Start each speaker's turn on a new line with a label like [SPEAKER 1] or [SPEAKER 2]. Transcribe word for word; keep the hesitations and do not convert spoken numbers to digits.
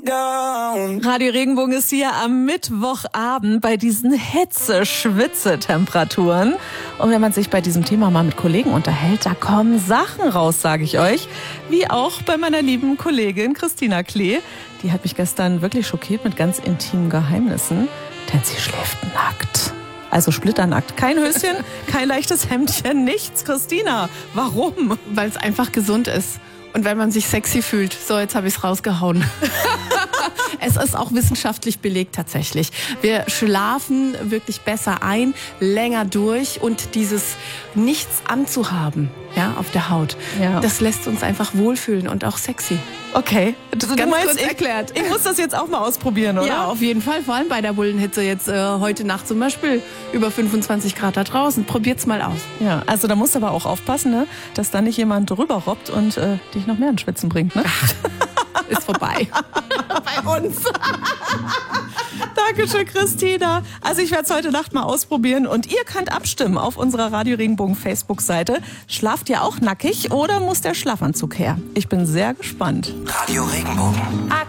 [SPEAKER 1] Radio Regenbogen ist hier am Mittwochabend bei diesen Hitze-Schwitze-Temperaturen. Und wenn man sich bei diesem Thema mal mit Kollegen unterhält, da kommen Sachen raus, sage ich euch. Wie auch bei meiner lieben Kollegin Christina Klee. Die hat mich gestern wirklich schockiert mit ganz intimen Geheimnissen. Denn sie schläft nackt. Also splitternackt. Kein Höschen, kein leichtes Hemdchen, nichts. Christina, warum?
[SPEAKER 2] Weil es einfach gesund ist. Und weil man sich sexy fühlt. So, jetzt habe ich es rausgehauen. Es ist auch wissenschaftlich belegt tatsächlich. Wir schlafen wirklich besser ein, länger durch und dieses Nichts anzuhaben, ja, auf der Haut,
[SPEAKER 1] Ja.
[SPEAKER 2] das lässt uns einfach wohlfühlen und auch sexy.
[SPEAKER 1] Okay, du, du
[SPEAKER 2] Ganz
[SPEAKER 1] meinst,
[SPEAKER 2] kurz
[SPEAKER 1] ich,
[SPEAKER 2] erklärt.
[SPEAKER 1] ich muss das jetzt auch mal ausprobieren, oder?
[SPEAKER 2] Ja, auf jeden Fall, vor allem bei der Bullenhitze jetzt äh, heute Nacht zum Beispiel über fünfundzwanzig Grad da draußen. Probiert's mal aus.
[SPEAKER 1] Ja, also da musst du aber auch aufpassen, ne, dass da nicht jemand drüber robbt und äh, dich noch mehr ins Schwitzen bringt, ne?
[SPEAKER 2] Ist vorbei. Bei uns.
[SPEAKER 1] Dankeschön, Christina. Also ich werde es heute Nacht mal ausprobieren und ihr könnt abstimmen auf unserer Radio Regenbogen Facebook-Seite. Schlaft ihr auch nackig oder muss der Schlafanzug her? Ich bin sehr gespannt.
[SPEAKER 3] Radio Regenbogen.